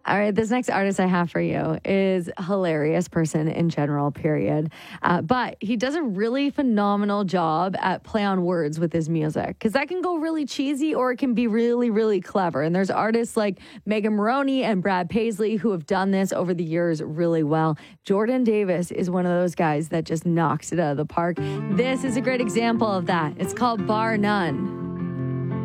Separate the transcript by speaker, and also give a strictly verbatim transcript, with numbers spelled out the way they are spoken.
Speaker 1: All right, this next artist I have for you is a hilarious person in general, period. Uh, but he does a really phenomenal job at play on words with his music because that can go really cheesy or it can be really, really clever. And there's artists like Megan Moroney and Brad Paisley who have done this over the years really well. Jordan Davis is one of those guys that just knocks it out of the park. This is a great example of that. It's called Bar None.